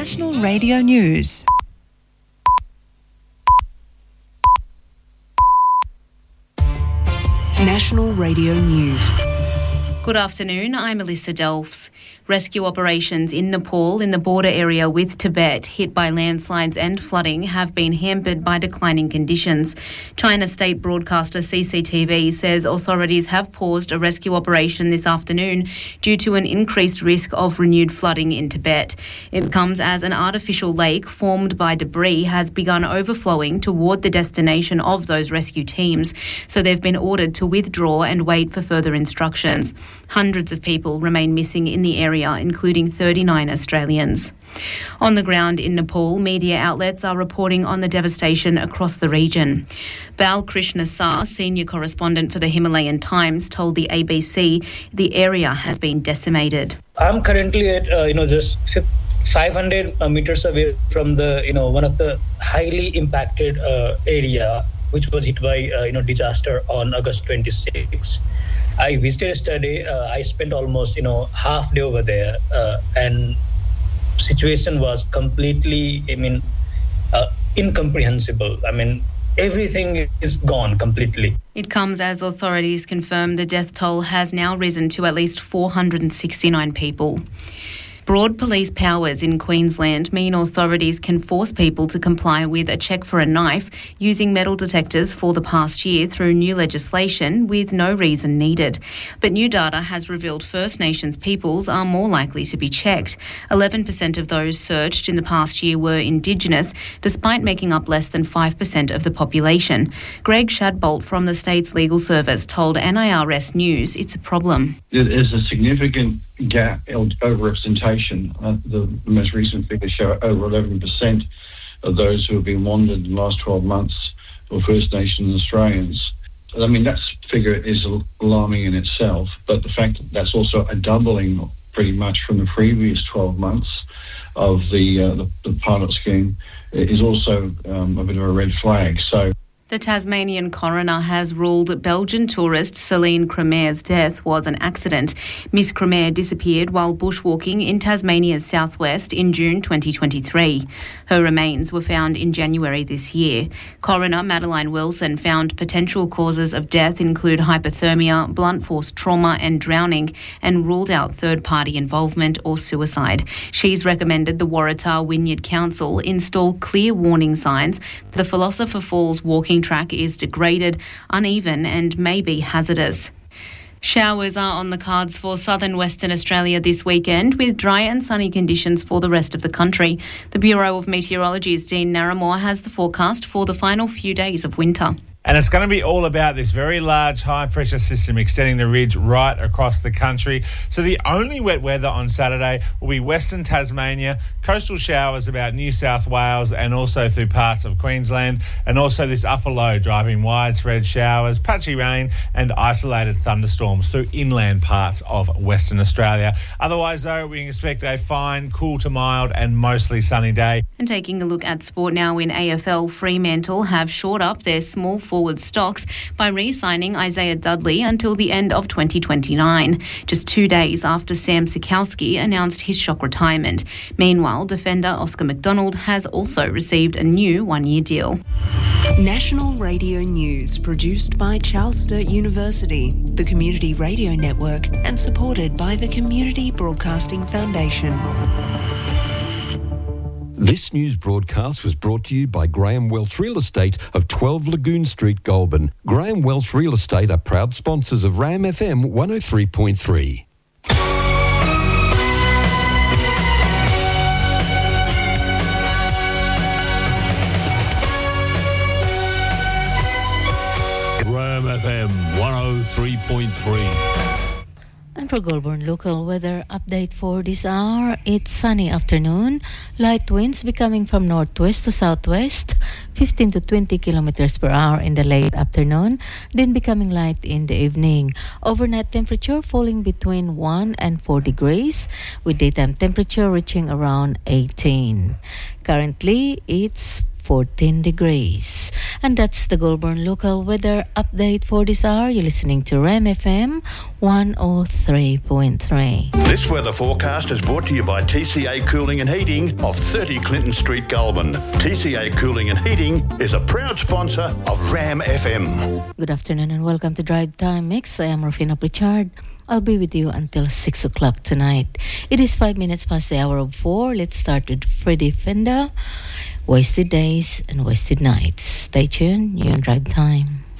National Radio News. National Radio News. Good afternoon, I'm Alyssa Delfs. Rescue operations in Nepal in the border area with Tibet, hit by landslides and flooding, have been hampered by declining conditions. China state broadcaster CCTV says authorities have paused a rescue operation this afternoon due to an increased risk of renewed flooding in Tibet. It comes as an artificial lake formed by debris has begun overflowing toward the destination of those rescue teams, so they've been ordered to withdraw and wait for further instructions. Hundreds of people remain missing in the area, including 39 Australians. On the ground in Nepal, media outlets are reporting on the devastation across the region. Bal Krishna Sar, senior correspondent for the Himalayan Times, told the ABC the area has been decimated. I'm currently at just 500 meters away from the one of the highly impacted area which was hit by disaster on August 26. I visited yesterday. I spent almost half day over there, and situation was completely incomprehensible. Everything is gone completely. It comes as authorities confirm the death toll has now risen to at least 469 people. Broad police powers in Queensland mean authorities can force people to comply with a check for a knife using metal detectors for the past year through new legislation with no reason needed. But new data has revealed First Nations peoples are more likely to be checked. 11% of those searched in the past year were Indigenous, despite making up less than 5% of the population. Greg Shadbolt from the state's legal service told NIRS News it's a problem. It is a significant gap, overrepresentation. The most recent figures show over 11% of those who have been wandered in the last 12 months were First Nations Australians. That figure is alarming in itself, but the fact that that's also a doubling pretty much from the previous 12 months of the pilot scheme is also a bit of a red flag. So the Tasmanian coroner has ruled Belgian tourist Celine Cremer's death was an accident. Miss Cremer disappeared while bushwalking in Tasmania's southwest in June 2023. Her remains were found in January this year. Coroner Madeline Wilson found potential causes of death include hypothermia, blunt force trauma and drowning, and ruled out third-party involvement or suicide. She's recommended the Waratah Wynyard Council install clear warning signs. The Philosopher Falls walking track is degraded, uneven and may be hazardous. Showers are on the cards for southern Western Australia this weekend, with dry and sunny conditions for the rest of the country. The Bureau of Meteorology's Dean Narramore has the forecast for the final few days of winter. And it's going to be all about this very large high-pressure system extending the ridge right across the country. So the only wet weather on Saturday will be Western Tasmania, coastal showers about New South Wales and also through parts of Queensland, and also this upper low driving widespread showers, patchy rain and isolated thunderstorms through inland parts of Western Australia. Otherwise, though, we can expect a fine, cool to mild and mostly sunny day. And taking a look at sport now in AFL, Fremantle have shored up their small forward stocks by re-signing Isaiah Dudley until the end of 2029, just 2 days after Sam Sikowski announced his shock retirement. Meanwhile, defender Oscar McDonald has also received a new one-year deal. National Radio News, produced by Charles Sturt University, the Community Radio Network, and supported by the Community Broadcasting Foundation. This news broadcast was brought to you by Graham Welch Real Estate of 12 Lagoon Street, Goulburn. Graham Welch Real Estate are proud sponsors of RAM FM 103.3. RAM FM 103.3. And for Goulburn local weather update for this hour, it's sunny afternoon, light winds becoming from northwest to southwest, 15 to 20 kilometers per hour in the late afternoon, then becoming light in the evening. Overnight temperature falling between 1 and 4 degrees, with daytime temperature reaching around 18. Currently, it's 14 degrees. And that's the Goulburn local weather update for this hour. You're listening to RAM FM 103.3. This weather forecast is brought to you by TCA Cooling and Heating of 30 Clinton Street, Goulburn. TCA Cooling and Heating is a proud sponsor of RAM FM. Good afternoon and welcome to Drive Time Mix. I am Rufina Pritchard. I'll be with you until 6 o'clock tonight. It is 5 minutes past the hour of 4. Let's start with Freddie Fender, Wasted Days and Wasted Nights. Stay tuned. You're on Drive Time.